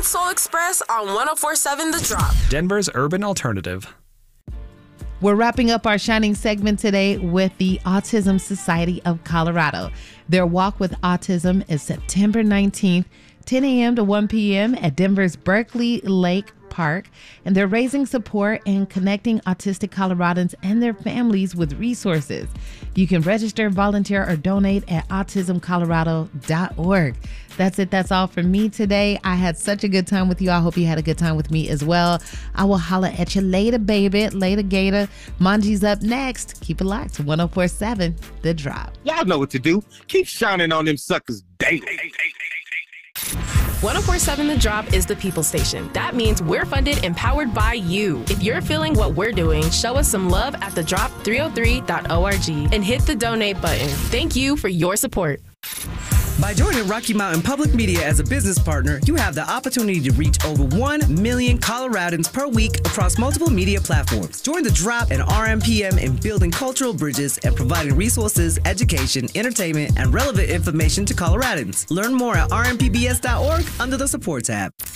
with Soul Express on 104.7 The Drop. Denver's urban alternative. We're wrapping up our Shining segment today with the Autism Society of Colorado. Their Walk with Autism is September 19th, 10 a.m. to 1 p.m. at Denver's Berkeley Lake Park, and they're raising support and connecting autistic Coloradans and their families with resources. You can register, volunteer, or donate at autismcolorado.org. That's it. That's all from me today. I had such a good time with you. I hope you had a good time with me as well. I will holla at you later, baby. Later, Gator. Manji's up next. Keep it locked to 104.7 The Drop. Y'all know what to do. Keep shining on them suckers daily. 104.7 The Drop is the people station. That means we're funded and powered by you. If you're feeling what we're doing, show us some love at thedrop303.org and hit the donate button. Thank you for your support. By joining Rocky Mountain Public Media as a business partner, you have the opportunity to reach over 1 million Coloradans per week across multiple media platforms. Join The Drop and RMPM in building cultural bridges and providing resources, education, entertainment, and relevant information to Coloradans. Learn more at rmpbs.org under the support tab.